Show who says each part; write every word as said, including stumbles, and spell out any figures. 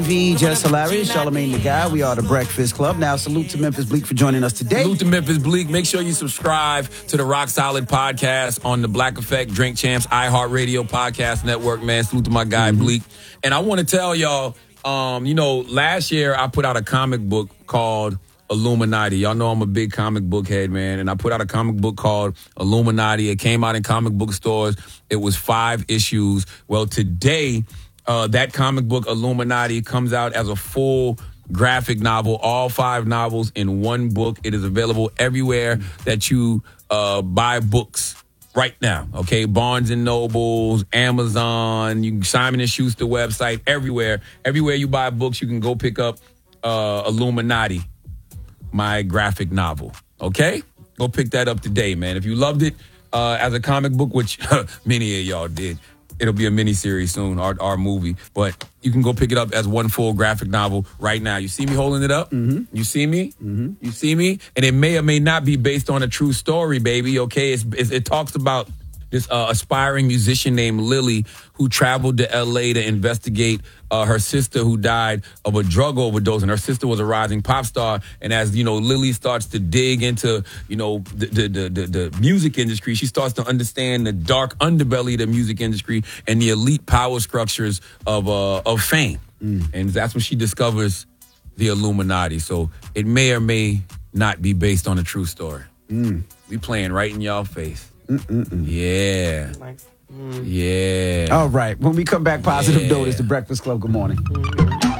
Speaker 1: V, Just Hilarious, Charlamagne the Guy. We are the Breakfast Club. Now, salute to Memphis Bleek for joining us today.
Speaker 2: Salute to Memphis Bleek. Make sure you subscribe to the Rock Solid podcast on the Black Effect, Drink Champs, iHeartRadio podcast network, man. Salute to my guy, mm-hmm. Bleek. And I want to tell y'all, um, you know, last year I put out a comic book called Illuminati. Y'all know I'm a big comic book head, man. And I put out a comic book called Illuminati. It came out in comic book stores. It was five issues. Well, today... Uh, that comic book, Illuminati, comes out as a full graphic novel, all five novels in one book. It is available everywhere that you uh, buy books right now, okay? Barnes and Nobles, Amazon, you, Simon and Schuster website, everywhere. Everywhere you buy books, you can go pick up uh, Illuminati, my graphic novel, okay? Go pick that up today, man. If you loved it uh, as a comic book, which many of y'all did, it'll be a miniseries soon, our, our movie. But you can go pick it up as one full graphic novel right now. You see me holding it up?
Speaker 1: Mm-hmm.
Speaker 2: You see me?
Speaker 1: Mm-hmm.
Speaker 2: You see me? And it may or may not be based on a true story, baby, okay? It's, it's, it talks about this uh, aspiring musician named Lily who traveled to L A to investigate uh, her sister who died of a drug overdose. And her sister was a rising pop star. And as, you know, Lily starts to dig into, you know, the, the, the, the, the music industry, she starts to understand the dark underbelly of the music industry and the elite power structures of, uh, of fame. Mm. And that's when she discovers the Illuminati. So it may or may not be based on a true story.
Speaker 1: Mm.
Speaker 2: We playing right in y'all face.
Speaker 1: Mm-mm-mm.
Speaker 2: Yeah.
Speaker 3: Like, mm.
Speaker 2: Yeah.
Speaker 1: All right. When we come back, Positive
Speaker 2: Yeah.
Speaker 1: Note is the Breakfast Club. Good morning.